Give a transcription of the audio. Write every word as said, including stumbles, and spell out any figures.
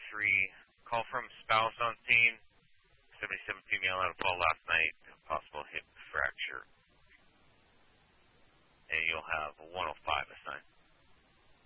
three. Call from spouse on scene. seventy-seven female had a fall last night. Possible hip fracture. And you'll have a one oh five assigned.